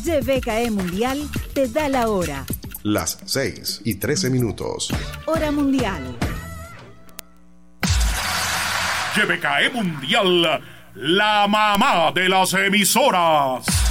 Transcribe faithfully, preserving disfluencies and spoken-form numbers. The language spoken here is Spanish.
Y B K E Mundial te da la hora. Las seis y trece minutos. Hora mundial. Y B K E Mundial, la mamá de las emisoras.